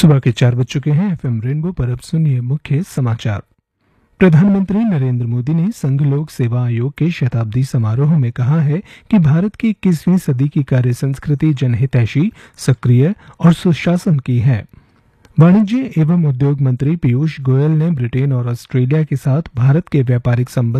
सुबह के 4 बज चुके हैं। एफएम रेनबो पर अब सुनिए मुख्य समाचार। प्रधानमंत्री नरेंद्र मोदी ने संघ लोक सेवा आयोग के शताब्दी समारोह में कहा है कि भारत की 21वीं सदी की कार्य संस्कृति जनहितैषी, सक्रिय और सुशासन की है। वाणिज्य एवं उद्योग मंत्री पीयूष गोयल ने ब्रिटेन और ऑस्ट्रेलिया के साथ भारत के व्यापारिक संबंध